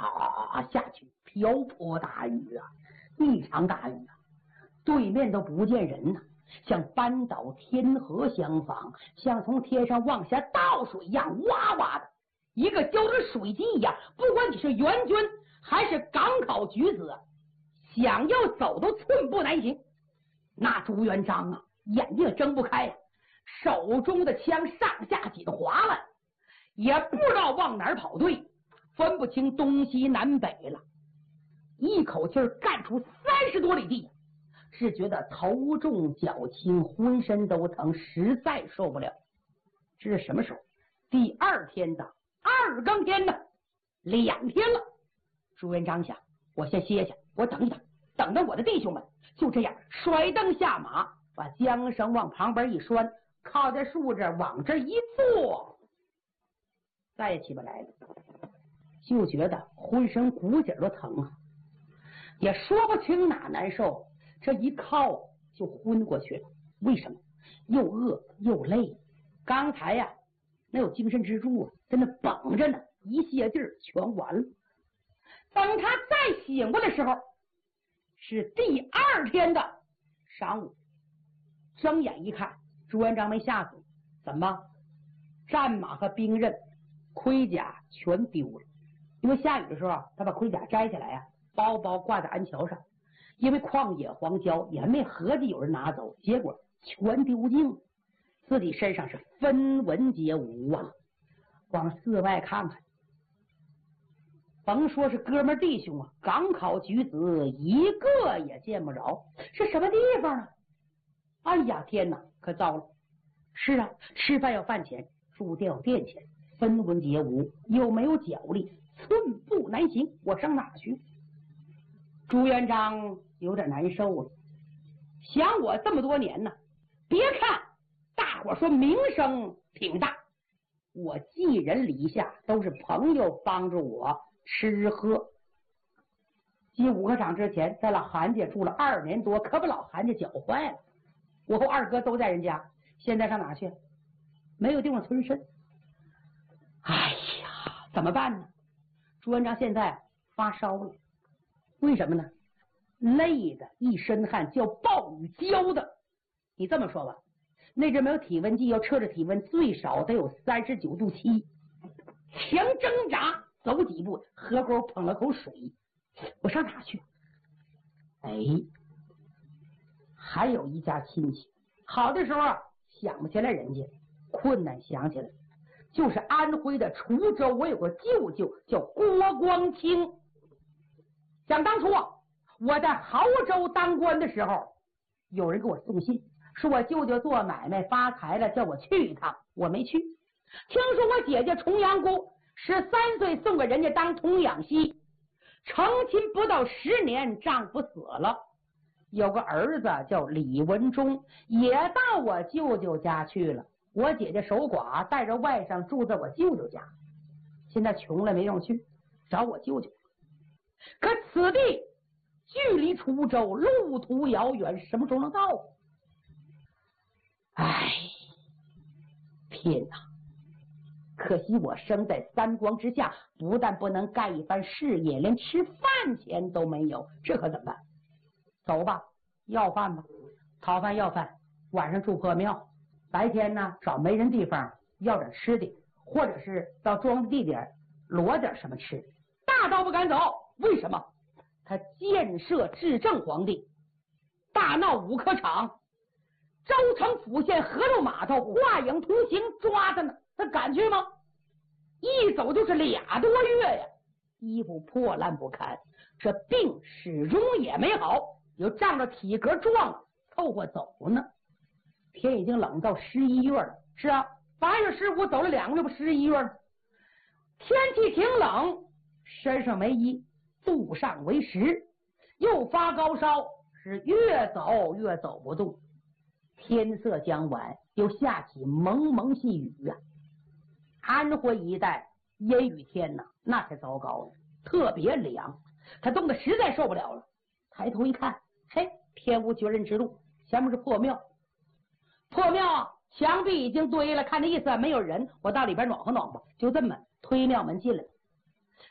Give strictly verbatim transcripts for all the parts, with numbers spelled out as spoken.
唰下去，瓢泼大雨啊，一场大雨啊，对面都不见人呐、啊，像扳倒天河相仿，像从天上往下倒水一样，哇哇的，一个浇成水滴一样。不管你是援军还是赶考举子，想要走都寸步难行。那朱元璋啊，眼睛睁不开呀、啊，手中的枪上下紧划了，也不知道往哪儿跑对，分不清东西南北了，一口气干出三十多里地，是觉得头重脚轻，浑身都疼，实在受不了。这是什么时候？第二天的二更天呢，两天了。朱元璋想，我先歇下，我等一等，等着我的弟兄们。就这样甩蹬下马，把缰绳往旁边一拴，靠在树这往这一坐，再也起不来了，就觉得浑身骨节都疼啊，也说不清哪难受，这一靠就昏过去了。为什么？又饿又累，刚才呀、啊、那有精神支柱啊，在那绷着呢，一泄劲儿全完了。等他再醒过来的时候，是第二天的晌午，睁眼一看，朱元璋没吓死，怎么？战马和兵刃、盔甲全丢了。因为下雨的时候，他把盔甲摘下来啊，包包挂在鞍桥上。因为旷野荒郊，也没合计有人拿走，结果全丢尽了。自己身上是分文皆无啊！往寺外看看，甭说是哥们弟兄啊，赶考举子一个也见不着，是什么地方呢？哎呀天哪，可糟了！是啊，吃饭要饭钱，住店要店钱，分文皆无，又没有脚力，寸步难行，我上哪去？朱元璋有点难受了，想我这么多年呢，别看大伙说名声挺大，我寄人篱下，都是朋友帮助我吃喝。进五科场之前，在老韩家住了二年多，可把老韩家搅坏了。我和二哥都在人家，现在上哪去？没有地方存身。哎呀，怎么办呢？朱元璋现在发烧了，为什么呢？累的一身汗，叫暴雨浇的。你这么说吧，那阵没有体温计，要测着体温，最少得有三十九度七。强挣扎走几步，河沟捧了口水，我上哪去？哎，还有一家亲戚，好的时候想不起来人家，困难想起来，就是安徽的滁州，我有个舅舅叫郭光清。想当初我在亳州当官的时候，有人给我送信，说我舅舅做买卖发财了，叫我去一趟，我没去。听说我姐姐重阳姑十三岁送给人家当童养媳，成亲不到十年，丈夫死了，有个儿子叫李文忠，也到我舅舅家去了。我姐姐守寡，带着外甥住在我舅舅家，现在穷了没地方去，找我舅舅。可此地距离滁州路途遥远，什么时候能到？唉，天哪！可惜我生在三光之下，不但不能干一番事业，连吃饭钱都没有，这可怎么办？走吧，要饭吧，讨饭要饭，晚上住破庙，白天呢找没人地方要点吃的，或者是到庄地点罗点什么吃。大道不敢走，为什么？他建设至正皇帝，大闹五科场，州城府县河路码头画影图形抓着呢，他敢去吗？一走就是俩多月呀，衣服破烂不堪，这病始终也没好，又仗着体格壮，凑合走呢。天已经冷到十一月了，是啊，八月十五走了两个月，不十一月了。天气挺冷，身上没衣，肚上为食，又发高烧，是越走越走不动。天色将晚，又下起蒙蒙细雨啊。安徽一带阴雨天呢，那才糟糕了，特别凉，他冻得实在受不了了。抬头一看，嘿，天无绝人之路，前面是破庙。破庙墙壁已经堆了，看这意思没有人，我到里边暖和暖和，就这么推庙门进来。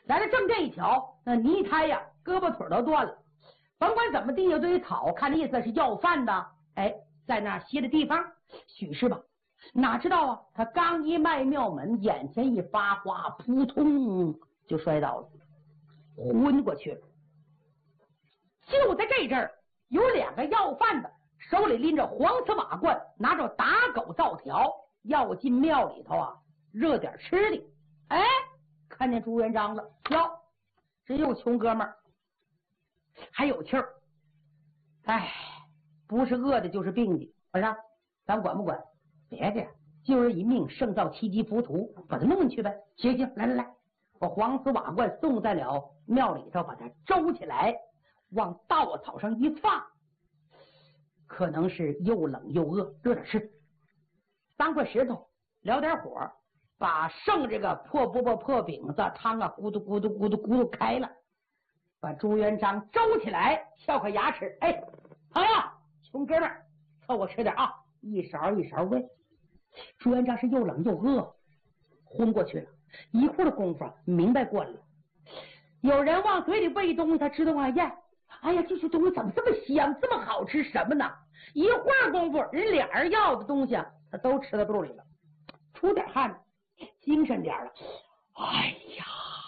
来了正殿一瞧，那泥胎呀，胳膊腿都断了。甭管怎么地，有堆草，看那意思是要饭的。哎，在那歇的地方，许是吧？哪知道啊，他刚一迈庙门，眼前一发花，扑通就摔倒了，昏过去了。就在这阵儿，有两个要饭的，手里拎着黄瓷瓦罐，拿着打狗灶条，要进庙里头啊，热点吃的。哎，看见朱元璋了，哟，这又穷哥们儿，还有气儿。哎，不是饿的，就是病的，晚上咱管不管？别的，就是一命胜造七级浮屠，把他弄进去呗。行行，来来来，把黄瓷瓦罐送在了庙里头，把它周起来，往稻草上一放。可能是又冷又饿，热点吃。三块石头燎点火，把剩这个破饽饽破饼子汤啊，咕嘟咕嘟咕嘟咕嘟开了，把朱元璋周起来，撬开牙齿。哎，朋友，穷哥们儿，凑我吃点啊，一勺一勺喂。朱元璋是又冷又饿，昏过去了。一会儿的功夫，明白过来了，有人往嘴里喂东西，他知道啊，呀，哎呀，这些东西怎么这么香，这么好吃？什么呢？一会儿功夫，人俩人要的东西啊，他都吃到肚里了，出点汗，精神点了。哎呀，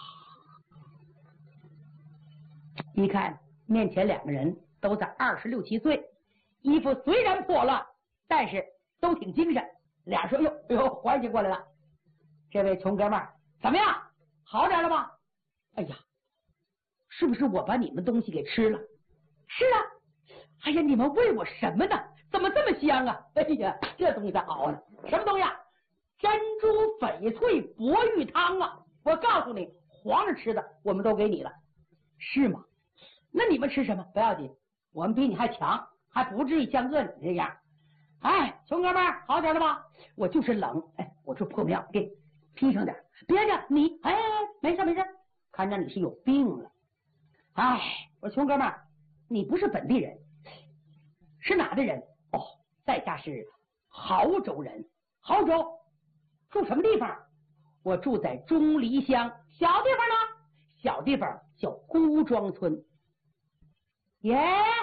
一看面前两个人都在二十六七岁，衣服虽然破了，但是都挺精神。俩说：“哟哟，怀起过来了。这位穷哥们儿怎么样？好点了吧？哎呀，是不是我把你们东西给吃了？是啊。哎呀，你们喂我什么呢？怎么这么香啊？哎呀，这东西才好呢。什么东西啊？珍珠翡翠博玉汤啊！我告诉你，皇上吃的我们都给你了，是吗？那你们吃什么？不要紧，我们比你还强，还不至于像饿你这样。哎，穷哥们儿，好点了吧？我就是冷，哎，我这破庙给披上点。别的你，哎，没事没事，看着你是有病了。哎，我穷哥们儿，你不是本地人，是哪的人？哦，在下是亳州人。亳州住什么地方？我住在钟离乡。小地方呢？小地方叫孤庄村。耶，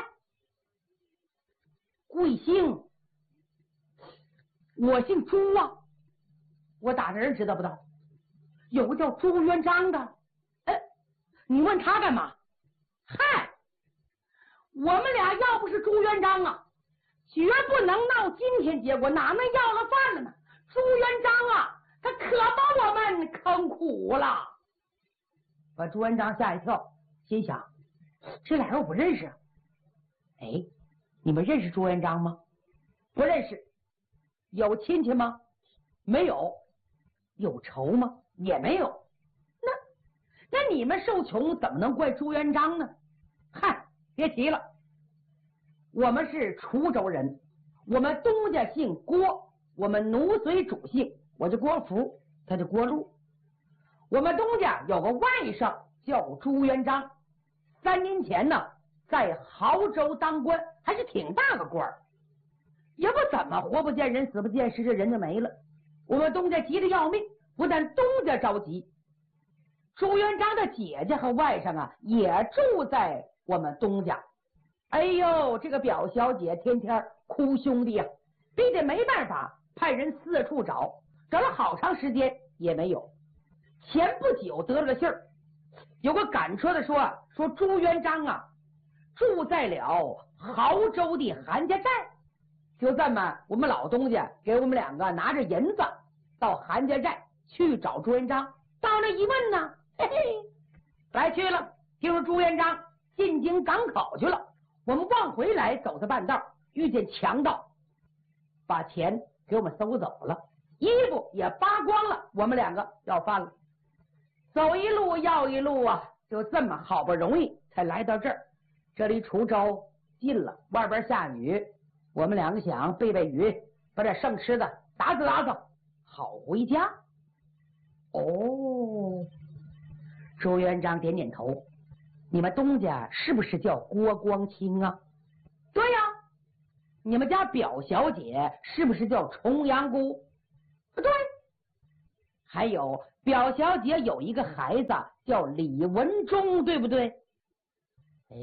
贵姓？我姓朱啊，我打人知道不道？有个叫朱元璋的，哎，你问他干嘛？嗨，我们俩要不是朱元璋啊，绝不能闹今天结果，哪能要了饭了呢？朱元璋啊，他可把我们坑苦了。把朱元璋吓一跳，心想这俩人我不认识。哎，你们认识朱元璋吗？不认识。有亲戚吗？没有。有仇吗？也没有。那那你们受穷怎么能怪朱元璋呢？嗨，别提了，我们是滁州人，我们东家姓郭，我们奴随主姓，我叫郭福，他叫郭禄。我们东家有个外甥叫朱元璋，三年前呢在亳州当官，还是挺大个官儿，也不怎么活不见人死不见尸，这人就没了。我们东家急得要命，不但东家着急，朱元璋的姐姐和外甥啊也住在我们东家。哎呦，这个表小姐天天哭兄弟呀、啊，逼得没办法，派人四处找，找了好长时间也没有。前不久得了个信儿，有个赶车的说说朱元璋啊住在了亳州的韩家寨。就这么，我们老东家给我们两个拿着银子到韩家寨去找朱元璋。到那一问呢，嘿嘿，来去了，听说朱元璋进京赶考去了。我们往回来，走在半道，遇见强盗，把钱给我们搜走了，衣服也扒光了，我们两个要饭了。走一路要一路啊，就这么好不容易才来到这儿。这离滁州近了，外边下雨，我们两个想避避雨，把点剩吃的打扫打扫，好回家。哦，朱元璋点点头，你们东家是不是叫郭光清啊？对呀。你们家表小姐是不是叫重阳姑？对。 还有表小姐有一个孩子叫李文忠，对不对？哎，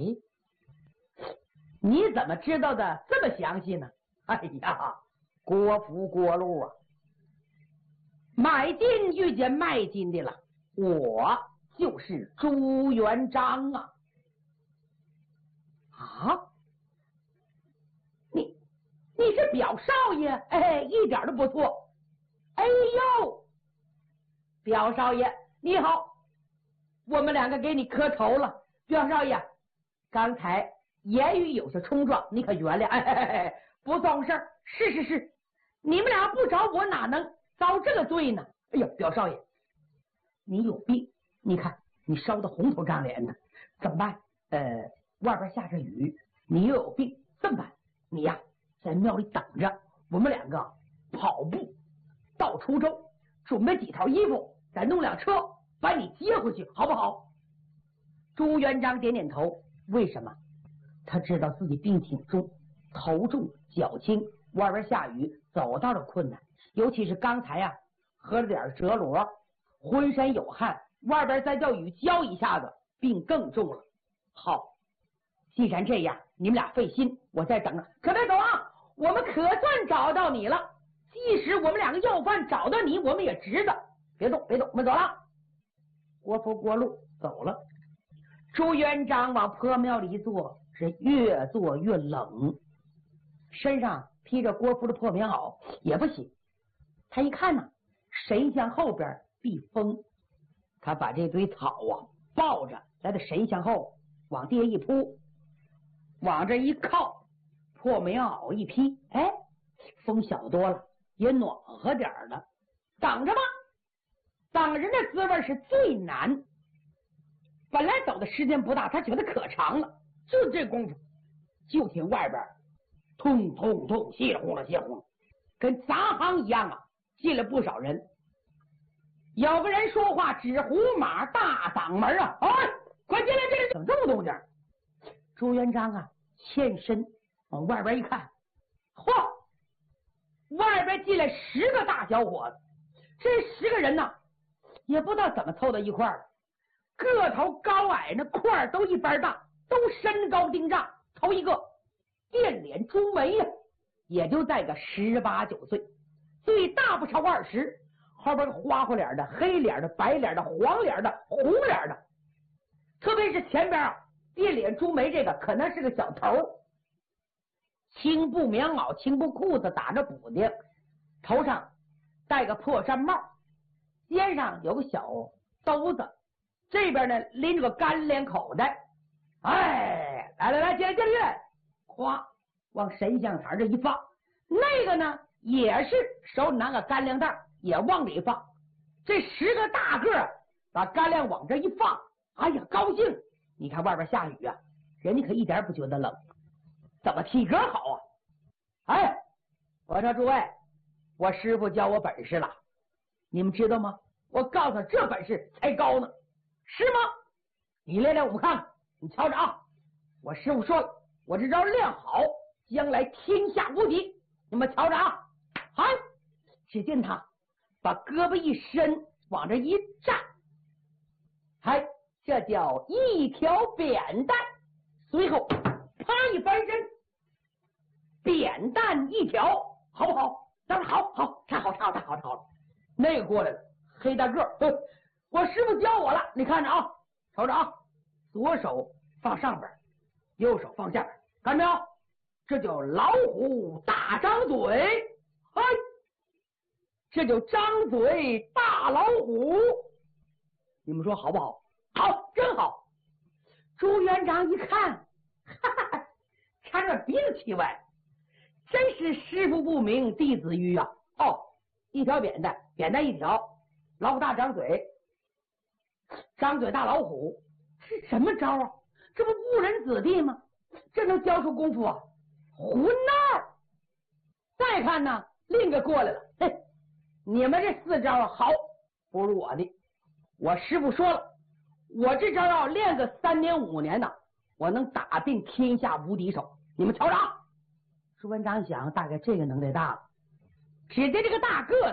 你怎么知道的这么详细呢？哎呀，国福国禄啊，买金遇见卖金的了，我就是朱元璋啊！啊，你你是表少爷？哎，一点都不错。哎呦，表少爷你好，我们两个给你磕头了。表少爷，刚才言语有些冲撞，你可原谅。哎哎哎，不算事儿。是是是，你们俩不找我哪能遭这个罪呢？哎呀，表少爷，你有病！你看你烧得红头胀脸的，怎么办？呃，外边下着雨，你又有病，这么办？你呀，在庙里等着，我们两个跑步到滁州，准备几套衣服，再弄辆车把你接回去，好不好？朱元璋点点头。为什么？他知道自己病挺重，头重脚轻，外边下雨，走道的困难，尤其是刚才呀、啊、喝了点折罗，浑身有汗，外边再叫雨浇一下子，病更重了。好，既然这样，你们俩费心，我再等着。可别走啊！我们可算找到你了。即使我们两个要饭找到你，我们也值得。别动，别动，我们走了。国福国禄走了。朱元璋往破庙里一坐，是越坐越冷，身上披着国服的破棉袄也不行。他一看呢，神像后边避风，他把这堆草啊抱着，来到神像后往地下一铺，往这一靠，破棉袄一披，哎，风小多了，也暖和点了。等着吧，等人的滋味是最难。本来走的时间不大，他觉得可长了，就这功夫，就听外边通通通，稀里呼啦稀里呼啦，跟杂行一样啊，进了不少人。有个人说话指胡马大嗓门啊，哎，快进来进来！怎么这么动静？朱元璋啊，欠身往外边一看，嚯，外边进来十个大小伙子，这十个人呢，也不知道怎么凑到一块儿，个头高矮那块儿都一般大，都身高丁丈。头一个电脸朱眉呀、啊，也就在个十八九岁，最大不超二十。后边花花脸的、黑脸的、白脸的、黄脸的、红脸的，特别是前边啊，电脸朱眉这个可能是个小头，青布棉袄、青布裤子打着补丁，头上戴个破毡帽，肩上有个小兜子，这边呢拎着个干粮口袋。哎，来来来，进来进来进来，咵往神像台这一放。那个呢也是手里拿个干粮袋，也往里放。这十个大个把干粮往这一放，哎呀高兴！你看外边下雨啊，人家可一点不觉得冷，怎么体格好啊？哎，我说诸位，我师傅教我本事了，你们知道吗？我告诉这本事才高呢，是吗？你练练我们看看，你瞧着啊！我师傅说了，我这招练好，将来天下无敌。你们瞧着啊！嗨，只见他把胳膊一伸，往这一站，嗨，这叫一条扁担。随后啪一翻身，扁担一条，好不好？当然好，好，太好，太好，太好，太好了。那个过来了，黑大个，我师傅教我了，你看着啊，瞅着啊，左手放上边，右手放下边，看到没有？这叫老虎大张嘴，嗨，这就张嘴大老虎。你们说好不好？好，真好。朱元璋一看，哈哈，差点鼻子气歪，真是师傅不明，弟子愚啊！哦，一条扁担，扁担一条，老虎大张嘴，张嘴大老虎，是什么招啊？这不误人子弟吗？这能教出功夫啊？胡闹！再看呢，另一个过来了，嘿，你们这四招好，不如我的。我师傅说了，我这招要练个三年五年呢，我能打遍天下无敌手。你们瞧着啊！朱元璋想，大概这个能耐大了。只见这个大个